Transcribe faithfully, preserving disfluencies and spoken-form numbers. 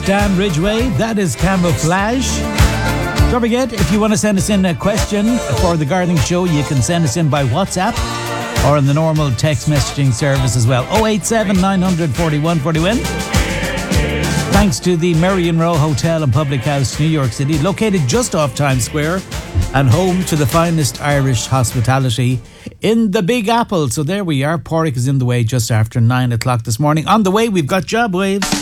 Dan Ridgway. That is Camouflage. Don't forget, if you want to send us in a question for the Gardening Show, you can send us in by WhatsApp or in the normal text messaging service as well. oh eight seven, nine four one, four one. Thanks to the Merrion Row Hotel and Public House, New York City, located just off Times Square and home to the finest Irish hospitality in the Big Apple. So there we are. Porrick is in the way just after nine o'clock this morning. On the way, we've got Job Waves.